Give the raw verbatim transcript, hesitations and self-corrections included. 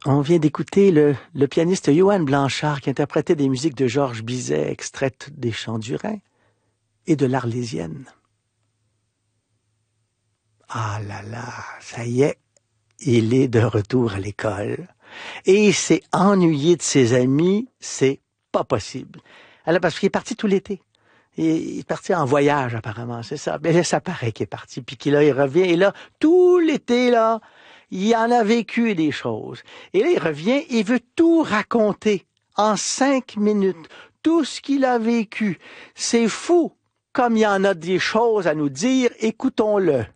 On vient d'écouter le, le pianiste Johann Blanchard qui interprétait des musiques de Georges Bizet extraites des chants du Rhin et de l'Arlésienne. Ah là là, ça y est, il est de retour à l'école. Et il s'est ennuyé de ses amis, c'est pas possible. Alors, parce qu'il est parti tout l'été. Il est parti en voyage, apparemment, c'est ça. Mais là, ça paraît qu'il est parti, puis qu'il là, il revient. Et là, tout l'été, là, il en a vécu des choses. Et là, il revient, il veut tout raconter en cinq minutes. Tout ce qu'il a vécu. C'est fou. Comme il y en a des choses à nous dire, écoutons-le.